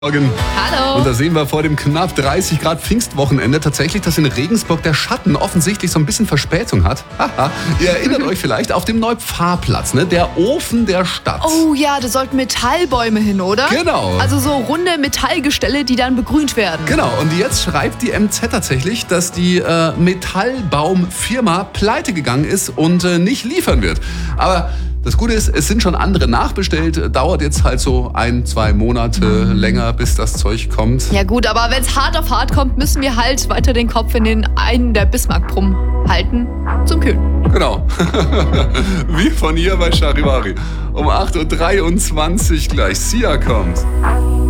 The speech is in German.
Morgen. Hallo. Und da sehen wir vor dem knapp 30 Grad Pfingstwochenende tatsächlich, dass in Regensburg der Schatten offensichtlich so ein bisschen Verspätung hat. Haha. Ihr erinnert euch vielleicht auf dem Neupfarrplatz, ne? Der Ofen der Stadt. Oh ja, da sollten Metallbäume hin, oder? Genau. Also so runde Metallgestelle, die dann begrünt werden. Genau, und jetzt schreibt die MZ tatsächlich, dass die Metallbaumfirma pleite gegangen ist und nicht liefern wird. Aber das Gute ist, es sind schon andere nachbestellt. Dauert jetzt halt so 1-2 Monate länger, bis das Zeug kommt. Ja gut, aber wenn es hart auf hart kommt, müssen wir halt weiter den Kopf in den einen der Bismarck-Brumm halten zum Kühlen. Genau. Wie von hier bei Charivari. Um 8.23 Uhr gleich. Sia kommt.